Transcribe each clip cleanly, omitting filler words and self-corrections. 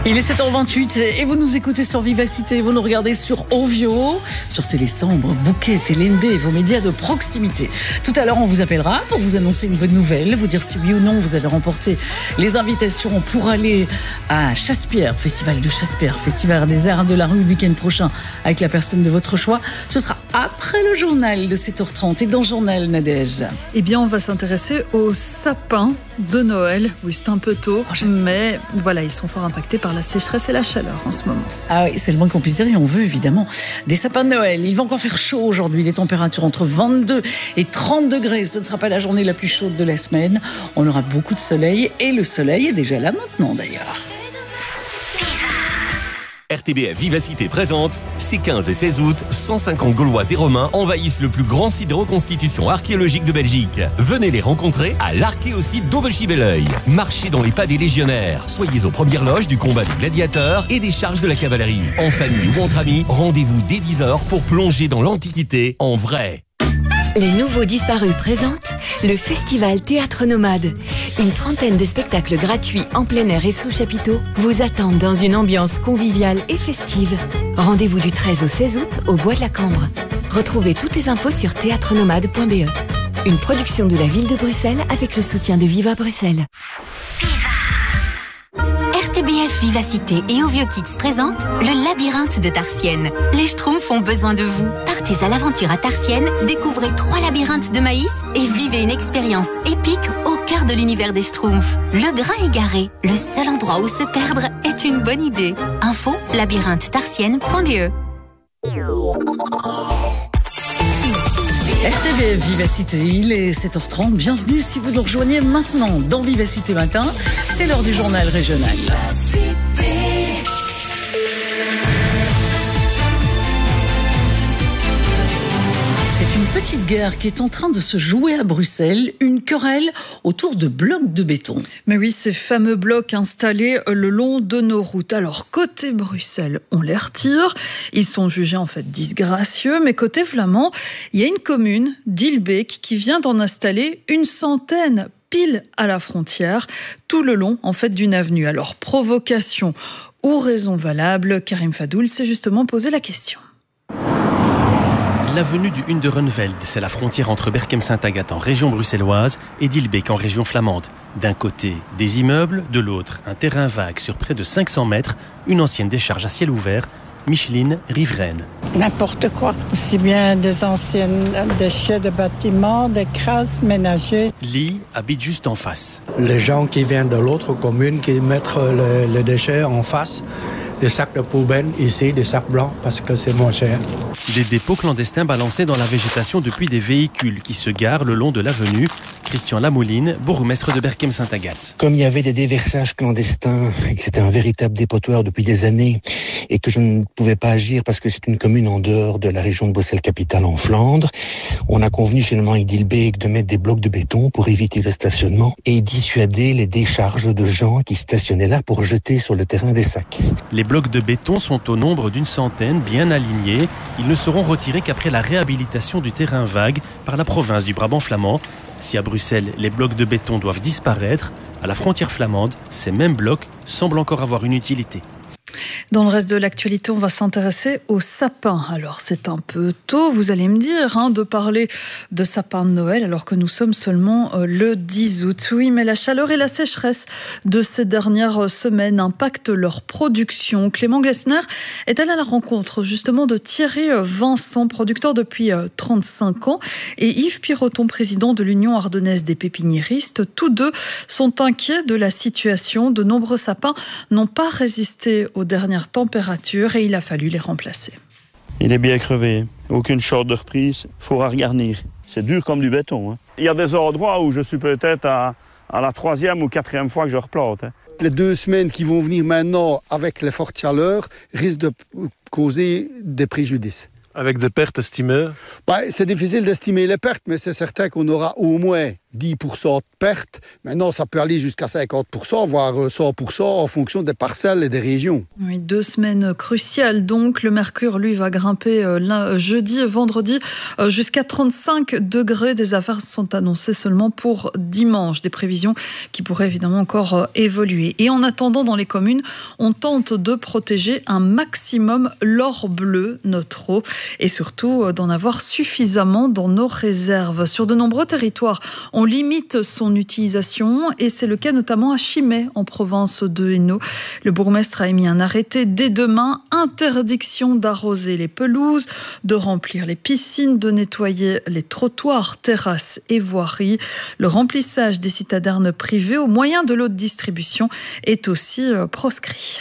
Il est 7h28 et vous nous écoutez sur Vivacité, vous nous regardez sur Ovio, sur Télésambre, Bouquet, TLMB, vos médias de proximité. Tout à l'heure, on vous appellera pour vous annoncer une bonne nouvelle, vous dire si oui ou non vous avez remporté les invitations pour aller à Chassepierre, Festival de Chassepierre, Festival des Arts de la Rue le week-end prochain avec la personne de votre choix. Ce sera après le journal de 7h30 et dans le journal, Nadège. Eh bien, on va s'intéresser aux sapins de Noël. Oui, c'est un peu tôt, mais voilà, ils sont fort impactés par la sécheresse et la chaleur en ce moment. Ah oui, c'est le moins qu'on puisse dire et on veut évidemment des sapins de Noël. Il va encore faire chaud aujourd'hui, les températures entre 22 et 30 degrés. Ce ne sera pas la journée la plus chaude de la semaine. On aura beaucoup de soleil et le soleil est déjà là maintenant d'ailleurs. RTBF Vivacité présente, ces 15 et 16 août, 150 Gaulois et Romains envahissent le plus grand site de reconstitution archéologique de Belgique. Venez les rencontrer à l'archéosite d'Aubechy-Belleuil. Marchez dans les pas des légionnaires. Soyez aux premières loges du combat des gladiateurs et des charges de la cavalerie. En famille ou entre amis, rendez-vous dès 10h pour plonger dans l'Antiquité en vrai. Les Nouveaux Disparus présentent le Festival Théâtre Nomade. Une trentaine de spectacles gratuits en plein air et sous chapiteau vous attendent dans une ambiance conviviale et festive. Rendez-vous du 13 au 16 août au Bois de la Cambre. Retrouvez toutes les infos sur théâtrenomade.be. Une production de la ville de Bruxelles avec le soutien de Viva Bruxelles. RTBF Vivacité et Ovio Kids présentent le labyrinthe de Tarsienne. Les Schtroumpfs ont besoin de vous. Partez à l'aventure à Tarsienne, découvrez 3 labyrinthes de maïs et vivez une expérience épique au cœur de l'univers des Schtroumpfs. Le Grain égaré, le seul endroit où se perdre est une bonne idée. Info labyrinthe-tarsienne.be. RTBF Vivacité, il est 7h30. Bienvenue si vous nous rejoignez maintenant dans Vivacité Matin. C'est l'heure du journal régional. C'est une petite guerre qui est en train de se jouer à Bruxelles, une querelle autour de blocs de béton. Mais oui, ces fameux blocs installés le long de nos routes. Alors, côté Bruxelles, on les retire. Ils sont jugés en fait disgracieux. Mais côté flamand, il y a une commune d'Ilbeek qui vient d'en installer une centaine pile à la frontière, tout le long en fait d'une avenue. Alors, provocation ou raison valable, Karim Fadoul s'est justement posé la question. L'avenue du Hunderenveld, c'est la frontière entre Berchem-Saint-Agathe en région bruxelloise et d'Ilbeek en région flamande. D'un côté, des immeubles, de l'autre, un terrain vague sur près de 500 mètres, une ancienne décharge à ciel ouvert, Micheline riveraine. N'importe quoi, aussi bien des anciennes déchets de bâtiments, des crasses ménagers. Lee habite juste en face. Les gens qui viennent de l'autre commune qui mettent les déchets en face, des sacs de poubelle ici, des sacs blancs parce que c'est moins cher. Des dépôts clandestins balancés dans la végétation depuis des véhicules qui se garent le long de l'avenue. Christian Lamouline, bourgmestre de Berchem-Saint-Agathe. Comme il y avait des déversages clandestins et que c'était un véritable dépotoir depuis des années et que je ne pouvais pas agir parce que c'est une commune en dehors de la région de Bruxelles-Capitale en Flandre, on a convenu finalement avec Dilbeek de mettre des blocs de béton pour éviter le stationnement et dissuader les décharges de gens qui stationnaient là pour jeter sur le terrain des sacs. Les blocs de béton sont au nombre d'une centaine, bien alignés. Ils ne seront retirés qu'après la réhabilitation du terrain vague par la province du Brabant flamand. Si à Bruxelles, les blocs de béton doivent disparaître, à la frontière flamande, ces mêmes blocs semblent encore avoir une utilité. Dans le reste de l'actualité, on va s'intéresser aux sapins. Alors, c'est un peu tôt, vous allez me dire, de parler de sapins de Noël alors que nous sommes seulement le 10 août. Oui, mais la chaleur et la sécheresse de ces dernières semaines impactent leur production. Clément Glessner est allé à la rencontre justement de Thierry Vincent, producteur depuis 35 ans, et Yves Piroton, président de l'Union ardennaise des pépiniéristes. Tous deux sont inquiets de la situation. De nombreux sapins n'ont pas résisté aux dernières températures et il a fallu les remplacer. Il est bien crevé, aucune short de reprise, il faut regarnir. C'est dur comme du béton. Il y a des endroits où je suis peut-être à la 3e ou 4e fois que je replante. Les 2 semaines qui vont venir maintenant avec les fortes chaleurs risquent de causer des préjudices. Avec des pertes estimées? C'est difficile d'estimer les pertes, mais c'est certain qu'on aura au moins 10% de perte. Maintenant, ça peut aller jusqu'à 50%, voire 100% en fonction des parcelles et des régions. Oui, 2 semaines cruciales donc. Le mercure, lui, va grimper jeudi et vendredi jusqu'à 35 degrés. Des averses sont annoncées seulement pour dimanche. Des prévisions qui pourraient évidemment encore évoluer. Et en attendant, dans les communes, on tente de protéger un maximum l'or bleu, notre eau, et surtout d'en avoir suffisamment dans nos réserves. Sur de nombreux territoires, on limite son utilisation et c'est le cas notamment à Chimay, en province de Hainaut. Le bourgmestre a émis un arrêté dès demain, interdiction d'arroser les pelouses, de remplir les piscines, de nettoyer les trottoirs, terrasses et voiries. Le remplissage des citernes privées au moyen de l'eau de distribution est aussi proscrit.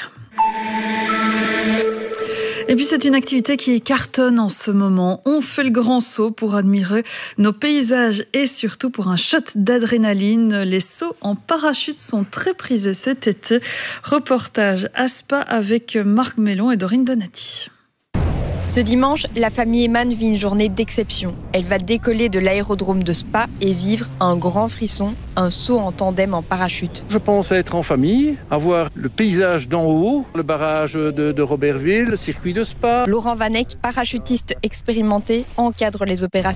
Et puis c'est une activité qui cartonne en ce moment. On fait le grand saut pour admirer nos paysages et surtout pour un shot d'adrénaline. Les sauts en parachute sont très prisés cet été. Reportage à Spa avec Marc Mellon et Dorine Donati. Ce dimanche, la famille Eman vit une journée d'exception. Elle va décoller de l'aérodrome de Spa et vivre un grand frisson, un saut en tandem en parachute. Je pense être en famille, avoir le paysage d'en haut, le barrage de Robertville, le circuit de Spa. Laurent Vanek, parachutiste expérimenté, encadre les opérations.